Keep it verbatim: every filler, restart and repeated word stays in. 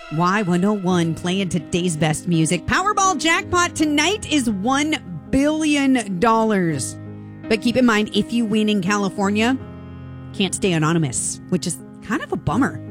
Y one oh one playing today's best music. Powerball jackpot tonight is one billion dollars. But keep in mind, if you win in California, can't stay anonymous, which is kind of a bummer.